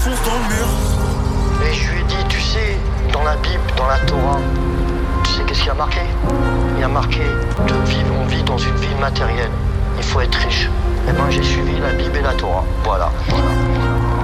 fonce dans le mur. Et je lui ai dit, tu sais, dans la Bible, dans la Torah, tu sais qu'est-ce qu'il y a marqué? Il y a marqué on vit dans une vie matérielle. Il faut être riche. Eh ben j'ai suivi la Bible et la Torah. Voilà.